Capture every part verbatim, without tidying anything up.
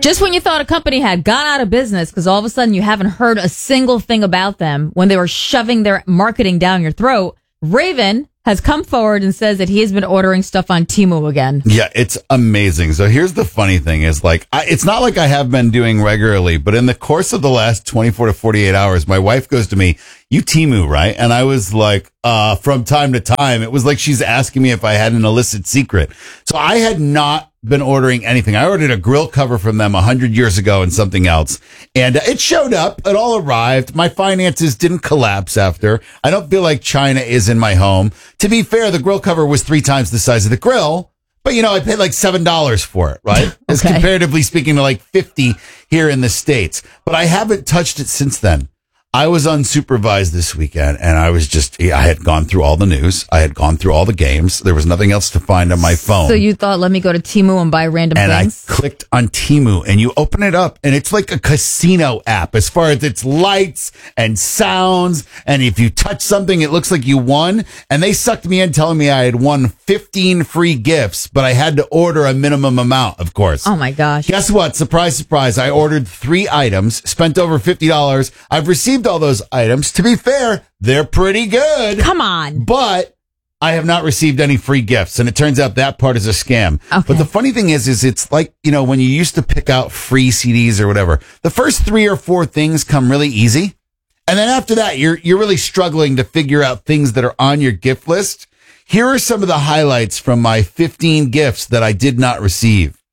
Just when you thought a company had gone out of business because all of a sudden you haven't heard a single thing about them when they were shoving their marketing down your throat, Raven has come forward and says that he has been ordering stuff on Temu again. Yeah, it's amazing. So here's the funny thing is like, I, it's not like I have been doing regularly, but in the course of the last twenty-four to forty-eight hours, my wife goes to me, you Temu, right? And I was like, uh, from time to time, it was like she's asking me if I had an illicit secret. So I had not been ordering anything. I ordered a grill cover from them a hundred years ago and something else. And uh, it showed up. It all arrived. My finances didn't collapse after. I don't feel like China is in my home. To be fair, the grill cover was three times the size of the grill. But, you know, I paid like seven dollars for it, right? Okay. As comparatively speaking to like fifty here in the States. But I haven't touched it since then. I was unsupervised this weekend, and I was just, I had gone through all the news. I had gone through all the games. There was nothing else to find on my phone. So you thought, let me go to Temu and buy random and things? And I clicked on Temu, and you open it up, and it's like a casino app as far as its lights and sounds. And if you touch something, it looks like you won. And they sucked me in telling me I had won fifteen free gifts, but I had to order a minimum amount, of course. Oh, my gosh. Guess what? Surprise, surprise. I ordered three items, spent over fifty dollars. I've received all those items. To be fair, they're pretty good. Come on. But I have not received any free gifts, and it turns out that part is a scam. Okay. But the funny thing is, is it's like, you know, when you used to pick out free C Ds or whatever, the first three or four things come really easy. And then after that, you're, you're really struggling to figure out things that are on your gift list. Here are some of the highlights from my fifteen gifts that I did not receive.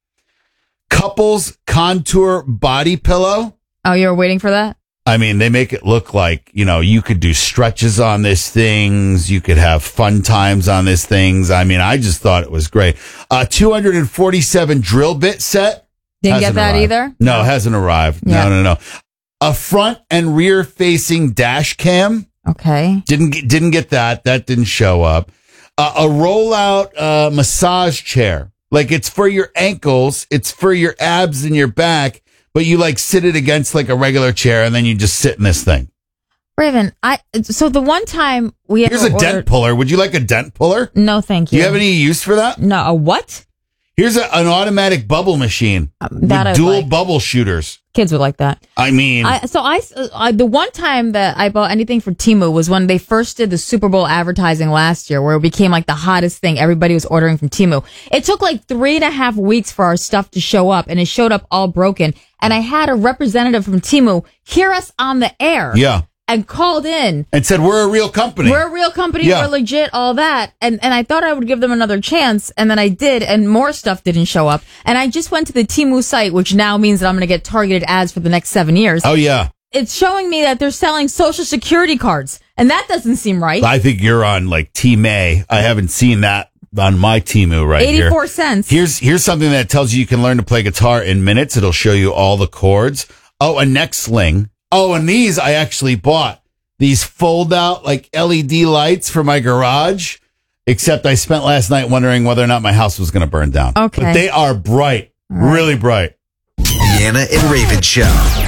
Couples Contour Body Pillow. Oh, you were waiting for that? I mean, they make it look like, you know, you could do stretches on this things. You could have fun times on this things. I mean, I just thought it was great. Uh, two hundred forty-seven drill bit set. Didn't get that arrived. either? No, it hasn't arrived. Yeah. No, no, no. A front and rear facing dash cam. Okay. Didn't get, didn't get that. That didn't show up. Uh, a rollout uh, massage chair. Like it's for your ankles. It's for your abs and your back. But you like sit it against like a regular chair and then you just sit in this thing. Raven, I so the one time we ever Here's a ordered, dent puller. Would you like a dent puller? No, thank Do you. you have any use for that? No, a what? Here's a, an automatic bubble machine Um, with that I'd dual like. bubble shooters. Kids would like that. I mean, I, so I, I, the one time that I bought anything for Temu was when they first did the Super Bowl advertising last year, where it became like the hottest thing. Everybody was ordering from Temu. It took like three and a half weeks for our stuff to show up, and it showed up all broken. And I had a representative from Temu hear us on the air. yeah. And called in. And said, we're a real company. We're a real company. Yeah. We're legit, all that. And and I thought I would give them another chance. And then I did. And more stuff didn't show up. And I just went to the Temu site, which now means that I'm going to get targeted ads for the next seven years. Oh, yeah. It's showing me that they're selling social security cards. And that doesn't seem right. I think you're on like T-May. I haven't seen that on my Temu right here. eighty-four cents. Here's, here's something that tells you you can learn to play guitar in minutes. It'll show you all the chords. Oh, a neck sling. Oh, and these I actually bought. These fold out like L E D lights for my garage, except I spent last night wondering whether or not my house was going to burn down. Okay. But they are bright, right. Really bright. Deanna and Raven Show.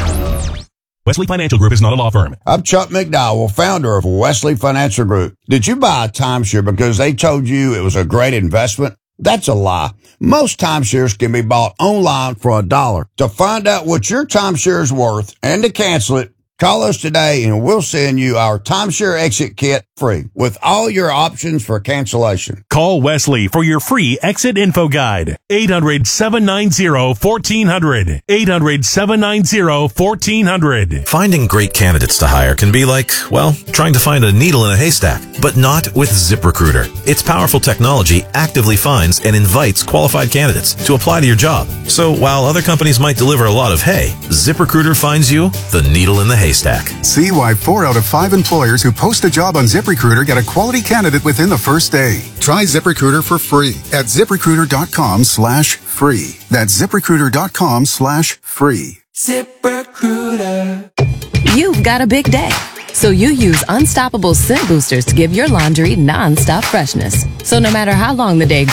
Wesley Financial Group is not a law firm. I'm Chuck McDowell, founder of Wesley Financial Group. Did you buy a timeshare because they told you it was a great investment? That's a lie. Most timeshares can be bought online for a dollar. To find out what your timeshare is worth and to cancel it, call us today and we'll send you our timeshare exit kit free with all your options for cancellation. Call Wesley for your free exit info guide. eight hundred, seven nine zero, one four zero zero. eight hundred, seven nine zero, one four zero zero. Finding great candidates to hire can be like, well, trying to find a needle in a haystack, but not with ZipRecruiter. Its powerful technology actively finds and invites qualified candidates to apply to your job. So while other companies might deliver a lot of hay, ZipRecruiter finds you the needle in the haystack. See why four out of five employers who post a job on ZipRecruiter get a quality candidate within the first day. Try ZipRecruiter for free at ZipRecruiter.com slash free. That's ZipRecruiter.com slash free. ZipRecruiter. You've got a big day, so you use Unstoppable Scent Boosters to give your laundry non-stop freshness. So no matter how long the day goes,